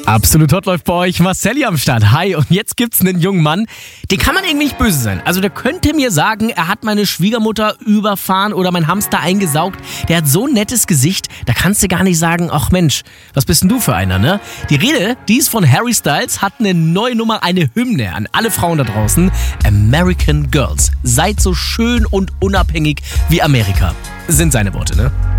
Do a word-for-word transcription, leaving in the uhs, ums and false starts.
Absolut hot läuft bei euch. Marcelli am Start. Hi, und jetzt gibt's einen jungen Mann, den kann man irgendwie nicht böse sein. Also der könnte mir sagen, er hat meine Schwiegermutter überfahren oder mein Hamster eingesaugt. Der hat so ein nettes Gesicht, da kannst du gar nicht sagen, ach Mensch, was bist denn du für einer, ne? Die Rede, die ist von Harry Styles, hat eine neue Nummer, eine Hymne an alle Frauen da draußen. American Girls. Seid so schön und unabhängig wie Amerika. Sind seine Worte, ne?